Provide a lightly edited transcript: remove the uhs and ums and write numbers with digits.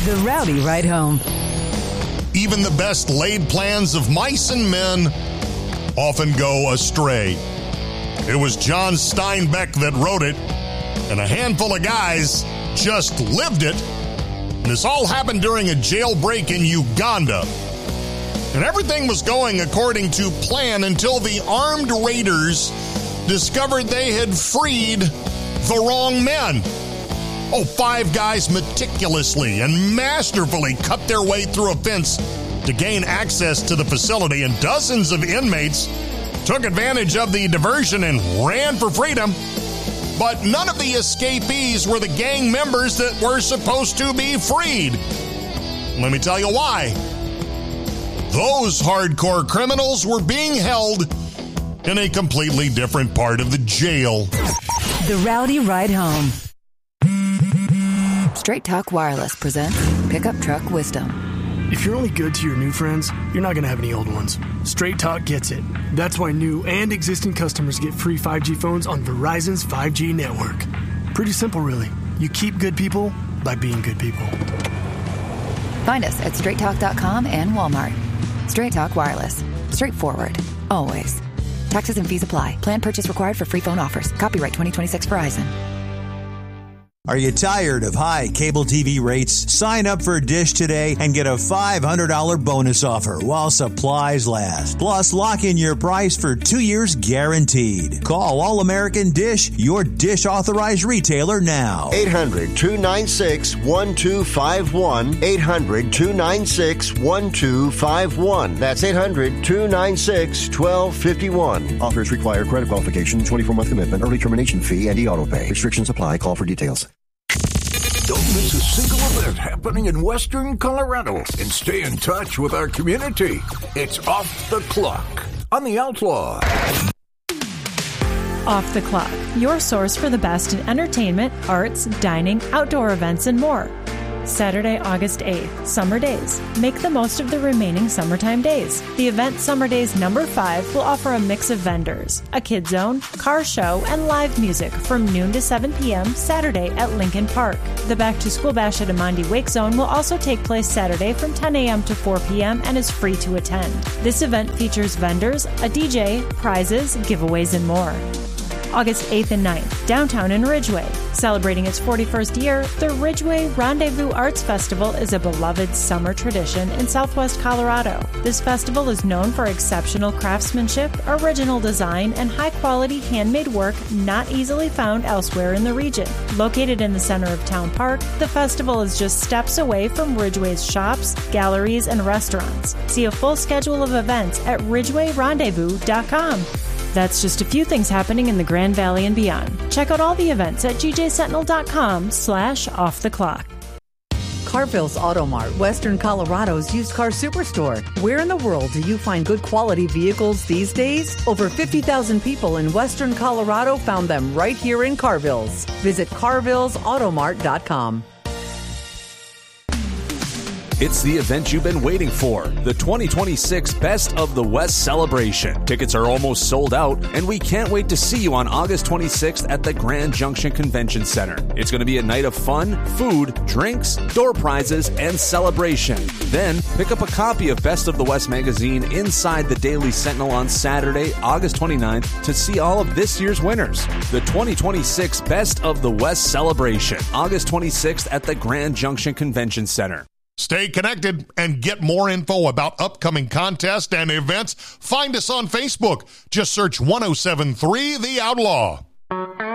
The Rowdy Ride Home. Even the best laid plans of mice and men often go astray. It was John Steinbeck that wrote it, and a handful of guys just lived it. And this all happened during a jailbreak in Uganda. And everything was going according to plan until the armed raiders discovered they had freed the wrong men. 5 guys meticulously and masterfully cut their way through a fence to gain access to the facility, and dozens of inmates took advantage of the diversion and ran for freedom. But none of the escapees were the gang members that were supposed to be freed. Let me tell you why. Those hardcore criminals were being held in a completely different part of the jail. The Rowdy Ride Home. Straight Talk Wireless presents Pickup Truck Wisdom. If you're only good to your new friends, you're not going to have any old ones. Straight Talk gets it. That's why new and existing customers get free 5G phones on Verizon's 5G network. Pretty simple, really. You keep good people by being good people. Find us at straighttalk.com and Walmart. Straight Talk Wireless. Straightforward. Always. Taxes and fees apply. Plan purchase required for free phone offers. Copyright 2026 Verizon. Are you tired of high cable TV rates? Sign up for Dish today and get a $500 bonus offer while supplies last. Plus, lock in your price for 2 years guaranteed. Call All American Dish, your Dish authorized retailer now. 800-296-1251. 800-296-1251. That's 800-296-1251. Offers require credit qualification, 24-month commitment, early termination fee, and e-auto pay. Restrictions apply. Call for details. Don't miss a single event happening in Western Colorado and stay in touch with our community. It's Off the Clock on The Outlaw. Off the Clock, your source for the best in entertainment, arts, dining, outdoor events, and more. Saturday, August 8th, Summer Days. Make the most of the remaining summertime days. The event Summer Days number 5 will offer a mix of vendors, a kid zone, car show, and live music from noon to 7 p.m. Saturday at Lincoln Park. The Back to School Bash at Amandi Wake Zone will also take place Saturday from 10 a.m. to 4 p.m. and is free to attend. This event features vendors, a DJ, prizes, giveaways, and more. August 8th and 9th, downtown in Ridgway. Celebrating its 41st year, the Ridgway Rendezvous Arts Festival is a beloved summer tradition in southwest Colorado. This festival is known for exceptional craftsmanship, original design, and high-quality handmade work not easily found elsewhere in the region. Located in the center of Town Park, the festival is just steps away from Ridgway's shops, galleries, and restaurants. See a full schedule of events at ridgewayrendezvous.com. That's just a few things happening in the Grand Valley and beyond. Check out all the events at gjsentinel.com/offtheclock. Carville's Auto Mart, Western Colorado's used car superstore. Where in the world do you find good quality vehicles these days? Over 50,000 people in Western Colorado found them right here in Carville's. Visit carvillesautomart.com. It's the event you've been waiting for, the 2026 Best of the West celebration. Tickets are almost sold out, and we can't wait to see you on August 26th at the Grand Junction Convention Center. It's going to be a night of fun, food, drinks, door prizes, and celebration. Then, pick up a copy of Best of the West magazine inside the Daily Sentinel on Saturday, August 29th to see all of this year's winners. The 2026 Best of the West celebration, August 26th at the Grand Junction Convention Center. Stay connected and get more info about upcoming contests and events. Find us on Facebook. Just search 1073 The Outlaw.